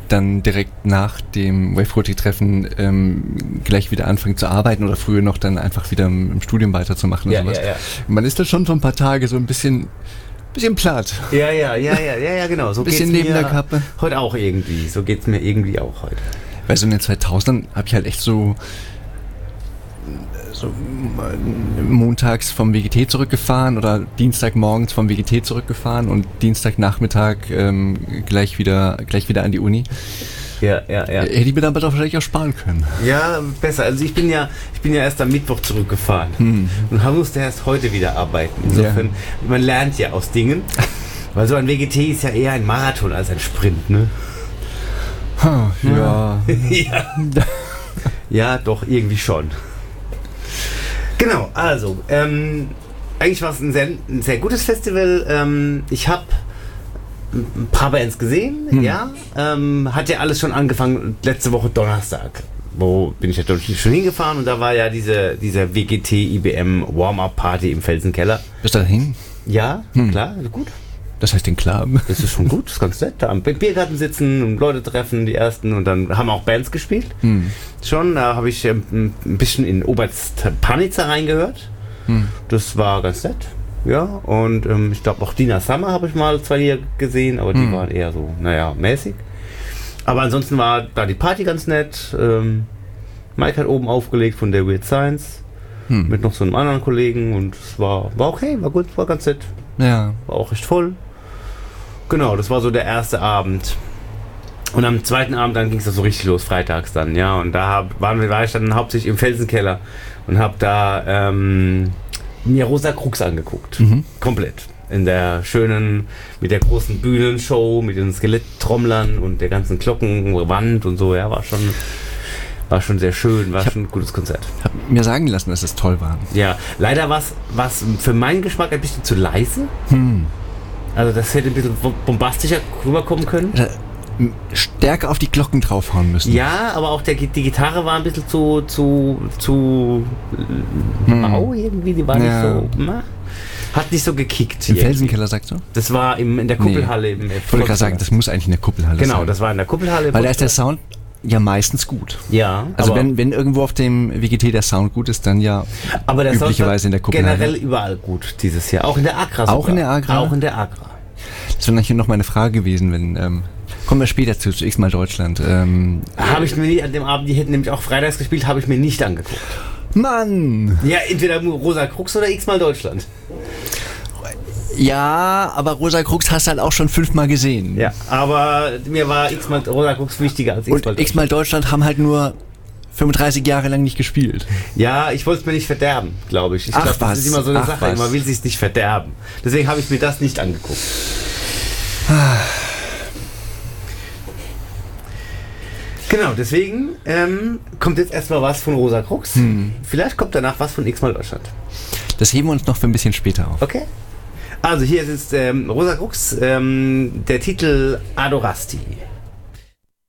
dann direkt nach dem Wave-Rotic-Treffen gleich wieder anfangen zu arbeiten oder früher noch dann einfach wieder im Studium weiterzumachen oder sowas. Ja. Man ist da schon so ein paar Tage so ein bisschen platt. Ja, genau. So bisschen geht's neben mir der Kappe. Heute auch irgendwie. So geht's mir irgendwie auch heute. Weil so in den 2000ern habe ich halt echt so montags vom WGT zurückgefahren oder dienstagmorgens vom WGT zurückgefahren und Dienstagnachmittag gleich wieder an die Uni. Ja. Hätte ich mir dann aber doch wahrscheinlich auch sparen können. Ja, besser. Also ich bin ja erst am Mittwoch zurückgefahren und musste erst heute wieder arbeiten. Insofern, man lernt ja aus Dingen. Weil so ein WGT ist ja eher ein Marathon als ein Sprint, ne? Ja. Ja, doch, irgendwie schon. Genau, also, eigentlich war es ein sehr gutes Festival. Ich habe ein paar Bands gesehen, hat ja alles schon angefangen letzte Woche Donnerstag. Wo bin ich ja schon hingefahren und da war ja diese WGT IBM Warm-Up Party im Felsenkeller. Bist du da hin? Ja, klar, gut. Das heißt den Club. Das ist schon gut, das ist ganz nett. Da am Biergarten sitzen und Leute treffen, die ersten, und dann haben auch Bands gespielt. Schon, da habe ich ein bisschen in Oberst-Panitzer reingehört. Das war ganz nett. Ja, und ich glaube auch Dina Summer habe ich mal 2 hier gesehen, aber die waren eher so, mäßig. Aber ansonsten war da die Party ganz nett. Mike hat oben aufgelegt von der Weird Science mit noch so einem anderen Kollegen und es war okay, war gut, war ganz nett. Ja. War auch recht voll. Genau, das war so der erste Abend. Und am zweiten Abend dann ging es so richtig los, freitags dann, ja. Und da war ich dann hauptsächlich im Felsenkeller und habe da mir Rosa Krux angeguckt. Komplett. In der schönen, mit der großen Bühnenshow, mit den Skeletttrommlern und der ganzen Glockenwand und so, ja, war schon sehr schön, war schon ein gutes Konzert. Ich habe mir sagen lassen, dass es toll war. Ja, leider war es für meinen Geschmack ein bisschen zu leise. Also das hätte ein bisschen bombastischer rüberkommen können. Stärker auf die Glocken draufhauen müssen. Ja, aber auch die Gitarre war ein bisschen zu mau irgendwie, die war nicht so... Hat nicht so gekickt. Im Felsenkeller, sagst du? Das war in der Kuppelhalle. Nee. Ich wollte gerade sagen, das muss eigentlich in der Kuppelhalle sein. Genau, das war in der Kuppelhalle. Weil da ist der Sound ja meistens gut. Ja. Also wenn irgendwo auf dem WGT der Sound gut ist, dann ja aber der üblicherweise in der Kuppelhalle. Generell überall gut dieses Jahr. Auch in der Agra sogar. Auch in der Agra? Auch in der Agra. Das wäre natürlich noch meine Frage gewesen, wenn... kommen wir später zu X-Mal Deutschland. Habe ich mir nie an dem Abend, die hätten nämlich auch freitags gespielt, habe ich mir nicht angeguckt. Mann! Ja, entweder Rosa Krux oder X-Mal Deutschland. Ja, aber Rosa Krux hast du halt auch schon 5-mal gesehen. Ja, aber mir war X-Mal Rosa Krux wichtiger als X-Mal Deutschland. Und X-Mal Deutschland haben halt nur 35 Jahre lang nicht gespielt. Ja, ich wollte es mir nicht verderben, glaube ich. Ach, das ist immer so eine Sache, man will sich nicht verderben. Deswegen habe ich mir das nicht angeguckt. Genau, deswegen kommt jetzt erstmal was von Rosa Krux. Vielleicht kommt danach was von X-Mal Deutschland. Das heben wir uns noch für ein bisschen später auf. Okay. Also hier ist Rosa Krux, der Titel Adorasti.